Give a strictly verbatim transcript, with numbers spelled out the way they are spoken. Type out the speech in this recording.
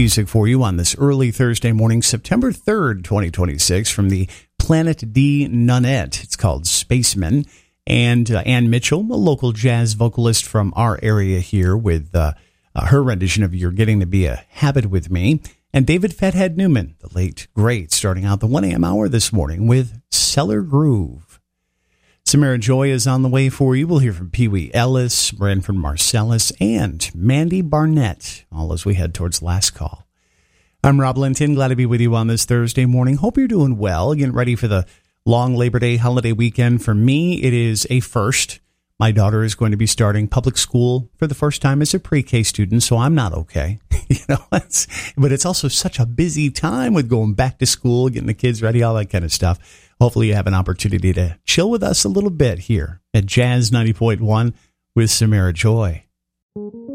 Music for you on this early Thursday morning, September third, twenty twenty-six, from the Planet D Nunette. It's called Spaceman. And uh, Ann Mitchell, a local jazz vocalist from our area here, with uh, uh, her rendition of You're Getting to Be a Habit with Me. And David Fathead Newman, the late great, starting out the one a.m. hour this morning with Cellar Groove. Samara Joy is on the way for you. We'll hear from Pee Wee Ellis, Branford Marcellus, and Mandy Barnett, all as we head towards last call. I'm Rob Linton, glad to be with you on this Thursday morning. Hope you're doing well, getting ready for the long Labor Day holiday weekend. For me, it is a first. My daughter is going to be starting public school for the first time as a pre-K student, so I'm not okay. you know, it's, but it's also such a busy time with going back to school, getting the kids ready, all that kind of stuff. Hopefully you have an opportunity to chill with us a little bit here at Jazz ninety point one with Samara Joy.